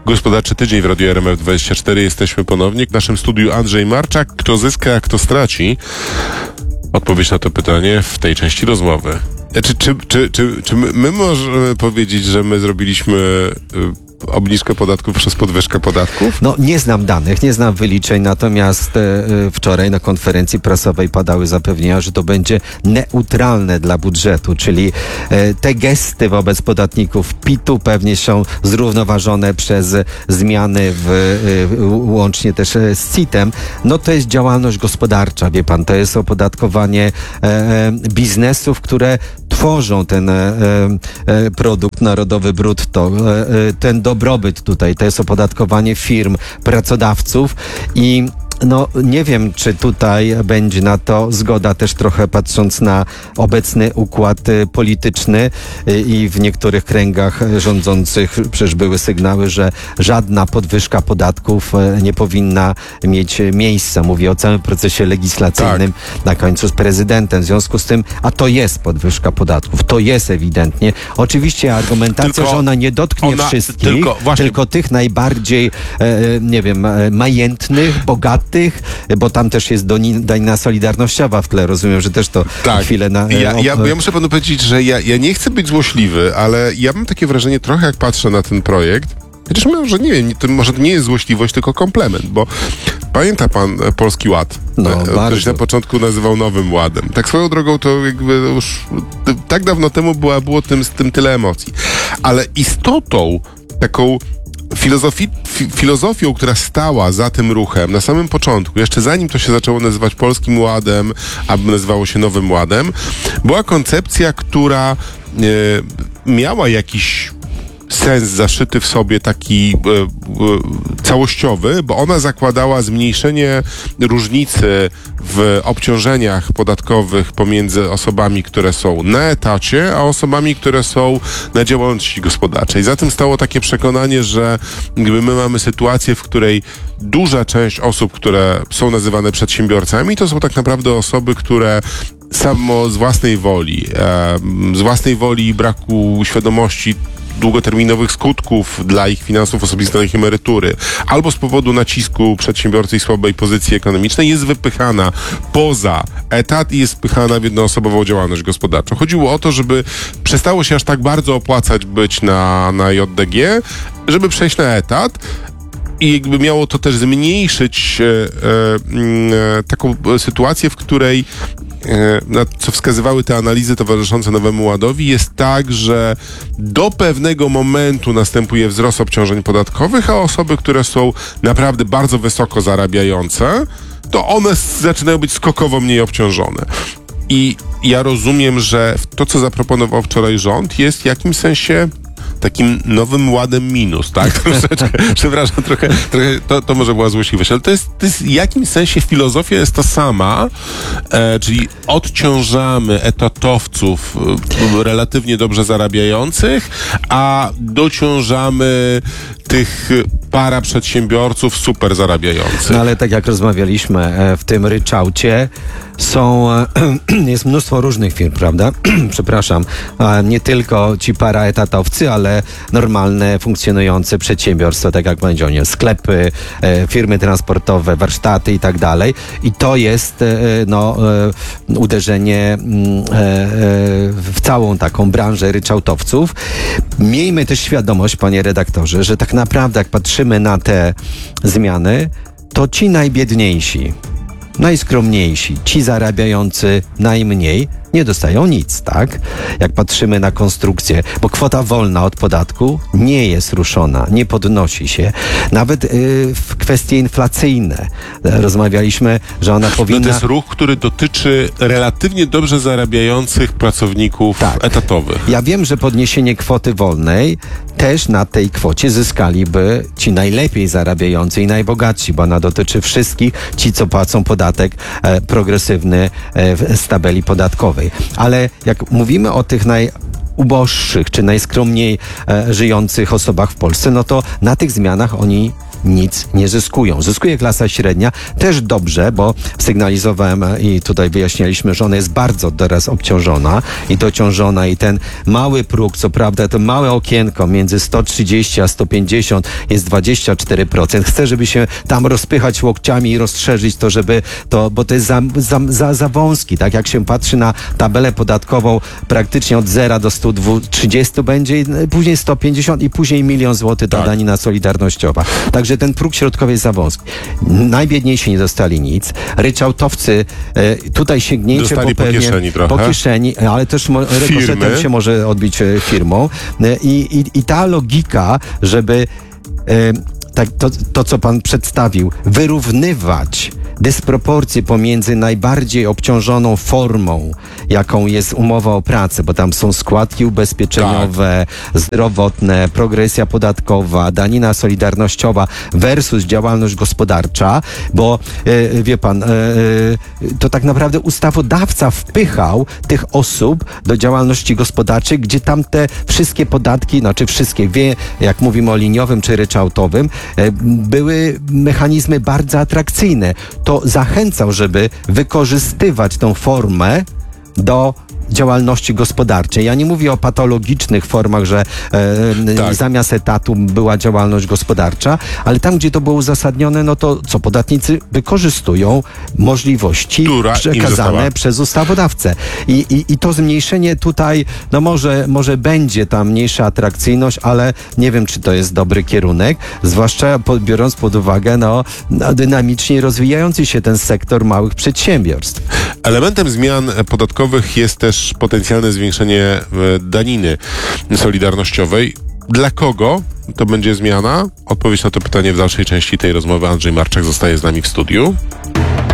Gospodarczy Tydzień w Radiu RMF24. Jesteśmy ponownie. W naszym studiu Andrzej Marczak. Kto zyska, a kto straci? Odpowiedź na to pytanie w tej części rozmowy. Czy my możemy powiedzieć, że my zrobiliśmy obniżkę podatków przez podwyżkę podatków? No, nie znam danych, nie znam wyliczeń, natomiast wczoraj na konferencji prasowej padały zapewnienia, że to będzie neutralne dla budżetu, czyli te gesty wobec podatników PIT-u pewnie są zrównoważone przez zmiany łącznie też z CIT-em. No to jest działalność gospodarcza, wie pan, to jest opodatkowanie biznesów, które tworzą ten produkt narodowy brutto, ten dobrobyt tutaj, to jest opodatkowanie firm, pracodawców i no nie wiem, czy tutaj będzie na to zgoda, też trochę patrząc na obecny układ polityczny i w niektórych kręgach rządzących przecież były sygnały, że żadna podwyżka podatków nie powinna mieć miejsca. Mówię o całym procesie legislacyjnym na końcu z prezydentem. W związku z tym, a to jest podwyżka podatków, to jest ewidentnie. Oczywiście argumentacja, że ona nie dotknie wszystkich, tylko tych najbardziej, nie wiem, majętnych, bogatych, bo tam też jest danina solidarnościowa w tle. Rozumiem, że też to chwilę na... Ja muszę panu powiedzieć, że ja nie chcę być złośliwy, ale ja mam takie wrażenie trochę, jak patrzę na ten projekt, chociaż może nie wiem, może to nie jest złośliwość, tylko komplement, bo pamięta pan Polski Ład? Ktoś na początku nazywał Nowym Ładem. Tak swoją drogą to jakby już tak dawno temu było z tym tyle emocji. Ale istotą taką filozofią, która stała za tym ruchem na samym początku, jeszcze zanim to się zaczęło nazywać Polskim Ładem, aby nazywało się Nowym Ładem, była koncepcja, która miała jakiś sens zaszyty w sobie taki całościowy, bo ona zakładała zmniejszenie różnicy w obciążeniach podatkowych pomiędzy osobami, które są na etacie, a osobami, które są na działalności gospodarczej. Za tym stało takie przekonanie, że my mamy sytuację, w której duża część osób, które są nazywane przedsiębiorcami, to są tak naprawdę osoby, które samo z własnej woli i braku świadomości długoterminowych skutków dla ich finansów osobistych, dla ich emerytury, albo z powodu nacisku przedsiębiorcy i słabej pozycji ekonomicznej jest wypychana poza etat i jest wpychana w jednoosobową działalność gospodarczą. Chodziło o to, żeby przestało się aż tak bardzo opłacać być na JDG, żeby przejść na etat, i jakby miało to też zmniejszyć taką sytuację, w której na co wskazywały te analizy towarzyszące Nowemu Ładowi, jest tak, że do pewnego momentu następuje wzrost obciążeń podatkowych, a osoby, które są naprawdę bardzo wysoko zarabiające, to one zaczynają być skokowo mniej obciążone. I ja rozumiem, że to, co zaproponował wczoraj rząd, jest w jakimś sensie takim Nowym Ładem minus, tak? Troszeczkę, przepraszam, trochę to może była złośliwość, ale to jest w jakimś sensie filozofia jest ta sama, czyli odciążamy etatowców relatywnie dobrze zarabiających, a dociążamy tych przedsiębiorców super zarabiających. No ale tak jak rozmawialiśmy w tym ryczałcie, jest mnóstwo różnych firm, prawda? Przepraszam. Nie tylko ci paraetatowcy, ale normalne, funkcjonujące przedsiębiorstwa, tak jak powiedział, sklepy, firmy transportowe, warsztaty i tak dalej. I to jest uderzenie w całą taką branżę ryczałtowców. Miejmy też świadomość, panie redaktorze, że tak naprawdę jak patrzymy na te zmiany, to ci najbiedniejsi, najskromniejsi, ci zarabiający najmniej, nie dostają nic, tak? Jak patrzymy na konstrukcję, bo kwota wolna od podatku nie jest ruszona, nie podnosi się. Nawet w kwestie inflacyjne rozmawialiśmy, że ona powinna... No to jest ruch, który dotyczy relatywnie dobrze zarabiających pracowników etatowych. Ja wiem, że podniesienie kwoty wolnej też na tej kwocie zyskaliby ci najlepiej zarabiający i najbogatsi, bo ona dotyczy wszystkich, ci co płacą podatek progresywny z tabeli podatkowej. Ale jak mówimy o tych najuboższych czy najskromniej żyjących osobach w Polsce, no to na tych zmianach oni nic nie zyskują. Zyskuje klasa średnia, też dobrze, bo sygnalizowałem i tutaj wyjaśnialiśmy, że ona jest bardzo teraz obciążona i dociążona i ten mały próg, co prawda to małe okienko między 130 a 150 jest 24%. Chcę, żeby się tam rozpychać łokciami i rozszerzyć to, żeby to, bo to jest za wąski, tak jak się patrzy na tabelę podatkową praktycznie od 0 do 130 będzie, później 150 i później 1 000 000 złotych ta Tak. danina solidarnościowa. Także ten próg środkowy jest za wąski. Najbiedniejsi nie dostali nic. Ryczałtowcy, tutaj sięgnięcie Dostali po pewnie kieszeni trochę. po kieszeni, ale też rykoszetem się może odbić firmą. I ta logika, żeby tak, to, co pan przedstawił, wyrównywać dysproporcje pomiędzy najbardziej obciążoną formą, jaką jest umowa o pracę, bo tam są składki ubezpieczeniowe, zdrowotne, progresja podatkowa, danina solidarnościowa versus działalność gospodarcza, bo wie pan, to tak naprawdę ustawodawca wpychał tych osób do działalności gospodarczej, gdzie tam te wszystkie podatki, znaczy wszystkie, jak mówimy o liniowym czy ryczałtowym, były mechanizmy bardzo atrakcyjne. To zachęcał, żeby wykorzystywać tą formę do działalności gospodarczej. Ja nie mówię o patologicznych formach, że Tak. zamiast etatu była działalność gospodarcza, ale tam, gdzie to było uzasadnione, no to co podatnicy wykorzystują możliwości Która im została. przekazane przez ustawodawcę. I to zmniejszenie tutaj, no może będzie ta mniejsza atrakcyjność, ale nie wiem, czy to jest dobry kierunek, zwłaszcza biorąc pod uwagę dynamicznie rozwijający się ten sektor małych przedsiębiorstw. Elementem zmian podatkowych jest też potencjalne zwiększenie daniny solidarnościowej. Dla kogo to będzie zmiana? Odpowiedź na to pytanie w dalszej części tej rozmowy. Andrzej Marczak zostaje z nami w studiu.